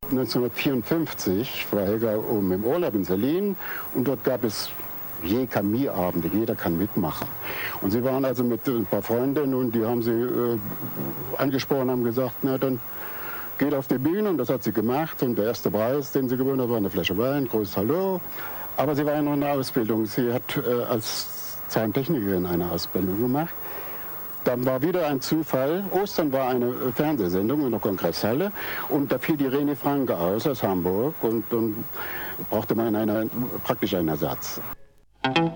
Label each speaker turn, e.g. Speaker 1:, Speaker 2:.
Speaker 1: 1954 war Helga oben im Urlaub in Berlin und dort gab es je Kaminabende, jeder kann mitmachen. Und sie waren also mit ein paar Freundinnen und die haben sie angesprochen, haben gesagt, na dann geht auf die Bühne, und das hat sie gemacht, und der erste Preis, den sie gewonnen hat, war eine Flasche Wein, großes Hallo. Aber sie war ja noch in der Ausbildung, sie hat als Zahntechnikerin eine Ausbildung gemacht. Dann war wieder ein Zufall, Ostern war eine Fernsehsendung in der Kongresshalle und da fiel die Reni Franke aus Hamburg und brauchte man praktisch einen Ersatz.